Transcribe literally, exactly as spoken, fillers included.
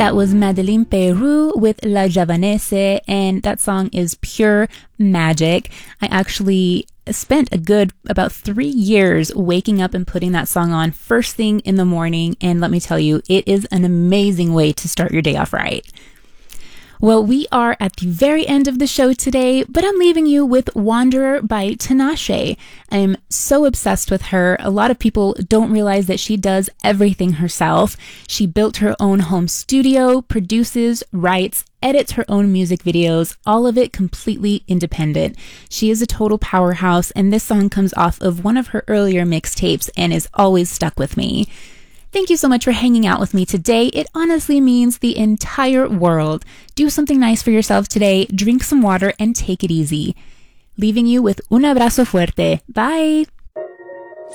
That was Madeline Peru with La Javanese, and that song is pure magic. I actually spent a good about three years waking up and putting that song on first thing in the morning, and let me tell you, it is an amazing way to start your day off right. Well, we are at the very end of the show today, but I'm leaving you with Wanderer by Tinashe. I'm so obsessed with her. A lot of people don't realize that she does everything herself. She built her own home studio, produces, writes, edits her own music videos, all of it completely independent. She is a total powerhouse, and this song comes off of one of her earlier mixtapes and is always stuck with me. Thank you so much for hanging out with me today. It honestly means the entire world. Do something nice for yourself today, drink some water, and take it easy. Leaving you with un abrazo fuerte. Bye!